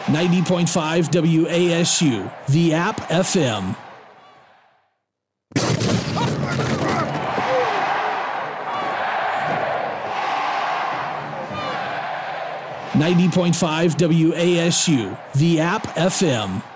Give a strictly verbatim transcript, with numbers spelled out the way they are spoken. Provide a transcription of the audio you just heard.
ninety point five W A S U, the app F M. ninety point five W A S U, the app F M.